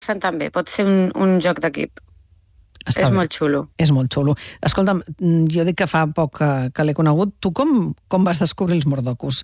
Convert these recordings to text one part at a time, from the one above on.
també, pot ser un joc d'equip. Està és bé. molt xulo. És molt xulo. Escolta'm, jo dic que fa poc que l'he conegut. Tu com vas descobrir els Mordokus?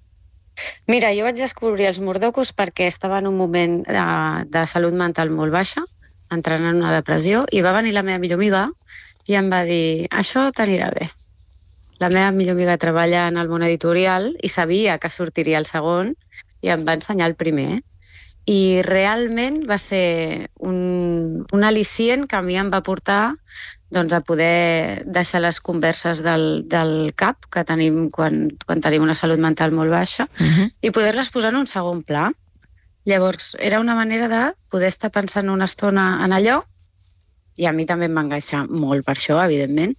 Mira, jo vaig descobrir els Mordokus perquè estava en un moment de salut mental molt baixa, entrant en una depressió, i va venir la meva millor amiga i em va dir, això t'anirà bé. La meva millor amiga treballa en el món editorial i sabia que sortiria el segon i em va ensenyar el primer. I realment va ser un al·licient que a mi em va portar doncs, a poder deixar les converses del cap que tenim quan tenim una salut mental molt baixa i poder-les posar en un segon pla. Llavors, era una manera de poder estar pensant una estona en allò, i a mi també em va enganxar molt per això, evidentment,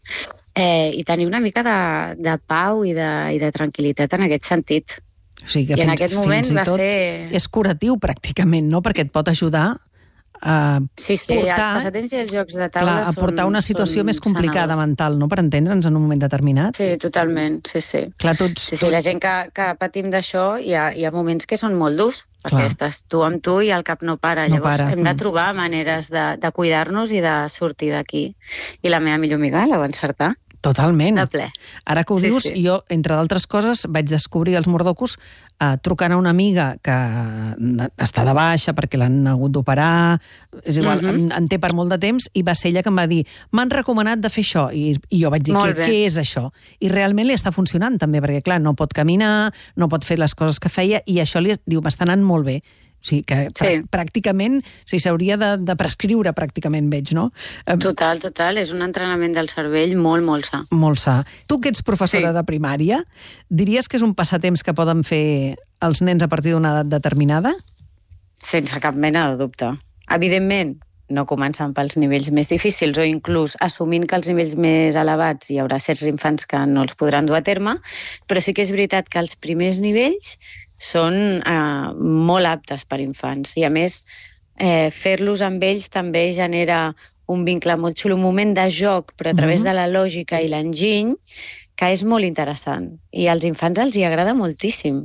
i tenir una mica de pau i de tranquil·litat en aquest sentit. O sigui que I en aquest moment fins i va tot ser... és curatiu pràcticament, no? Perquè et pot ajudar a Sí, portar, els passatemps i els jocs de taula clar, a portar una situació més complicada sanadors. mental, no? Per entendre'ns en un moment determinat. Sí, totalment, sí. Clar, Sí, la gent que patim d'això hi ha moments que són molt durs, perquè estàs tu amb tu i el cap no para. Llavors hem de trobar maneres de cuidar-nos i de sortir d'aquí. I la meva millor amiga la va encertar. Totalment. De ple. Ara que ho dius, jo, entre d'altres coses, vaig descobrir els Mordokus trucant a una amiga que està de baixa perquè l'han hagut d'operar, és igual, en té per molt de temps, i va ser ella que em va dir, m'han recomanat de fer això, i jo vaig dir, què és això? I realment li està funcionant també, perquè clar, no pot caminar, no pot fer les coses que feia, i això li diu, m'està anant molt bé. O sigui que pràcticament s'hauria de prescriure, pràcticament, veig, no? Total, és un entrenament del cervell molt, molt sa. Molt sa. Tu que ets professora de primària, diries que és un passatemps que poden fer els nens a partir d'una edat determinada? Sense cap mena de dubte. Evidentment, no comencen pels nivells més difícils o inclús assumint que els nivells més elevats hi haurà certs infants que no els podran dur a terme, però sí que és veritat que els primers nivells són molt aptes per infants i a més fer-los amb ells també genera un vincle molt xulo, un moment de joc però a través de la lògica i l'enginy que és molt interessant i als infants els hi agrada moltíssim,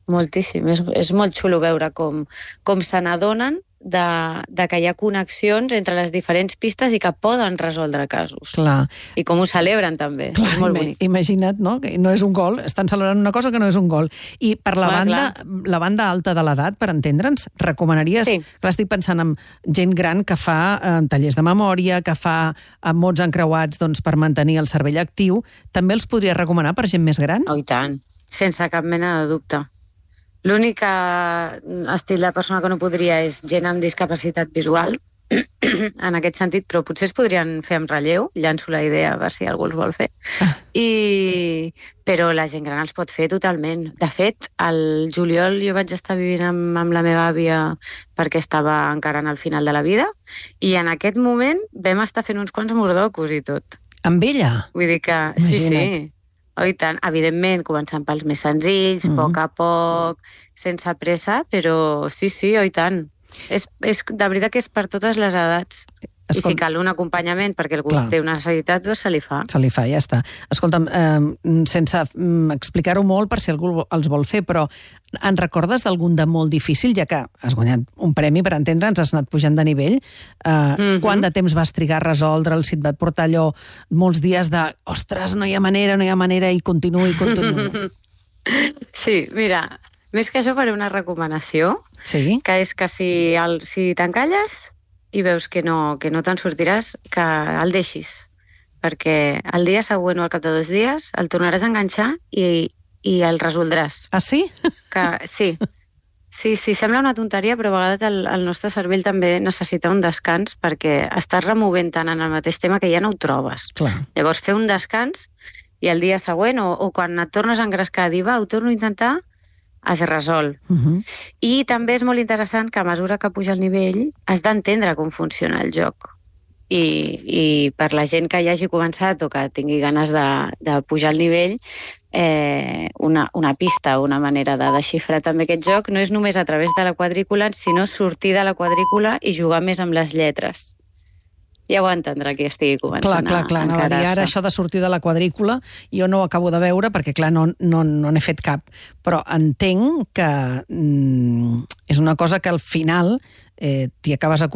és molt xulo veure com se n'adonen de que hi ha connexions entre les diferents pistes i que poden resoldre casos. Clar. I com ho celebren també. Clar, és molt bonic. Imagina't, no? Que no és un gol, estan celebrant una cosa que no és un gol. I per la banda alta de l'edat, per entendre'ns, recomanaries... Sí. Clar, estic pensant en gent gran que fa tallers de memòria, que fa mots encreuats per mantenir el cervell actiu. També els podries recomanar per gent més gran? Oh, i tant. Sense cap mena de dubte. L'únic estil de persona que no podria és gent amb discapacitat visual, en aquest sentit, però potser es podrien fer amb relleu, llanço la idea a veure si algú els vol fer, però la gent gran els pot fer totalment. De fet, al juliol jo vaig estar vivint amb la meva àvia perquè estava encara en el final de la vida, i en aquest moment vam estar fent uns quants Mordokus i tot. Amb ella? Vull dir que, sí. Oh, i tant. Evidentment, començant pels més senzills, a poc, sense pressa, però sí, oh, i tant. De veritat que és per totes les edats. I si cal un acompanyament perquè algú té una necessitat, doncs se li fa. Se li fa, ja està. Escolta'm, sense explicar-ho molt per si algú els vol fer, però en recordes d'algun de molt difícil, ja que has guanyat un premi, per entendre'ns, has anat pujant de nivell? Quant de temps vas trigar a resoldre'l, si et va portar allò molts dies de ostres, no hi ha manera, i continuo. Sí, mira, més que això faré una recomanació, que és que si t'encalles i veus que no te'n sortiràs, que el deixis, perquè el dia següent o al cap de 2 dies el tornaràs a enganxar i el resoldràs. Ah, sí? Sí, sembla una tonteria, però a vegades el nostre cervell també necessita un descans perquè estàs removent tant en el mateix tema que ja no ho trobes. Llavors, fer un descans i el dia següent o quan et tornes a engrescar a dir, ho torno a intentar, es resol. I també és molt interessant que a mesura que puja el nivell has d'entendre com funciona el joc. I per la gent que ja hagi començat o que tingui ganes de pujar el nivell, una pista, una manera de desxifrar també aquest joc no és només a través de la quadrícula, sinó sortir de la quadrícula i jugar més amb les lletres. Ja ho entendrà qui estigui començant a encarar-se. Ara això de sortir de la quadrícula jo no ho acabo de veure perquè, clar, no n'he fet cap. Però entenc que és una cosa que al final t'hi acabes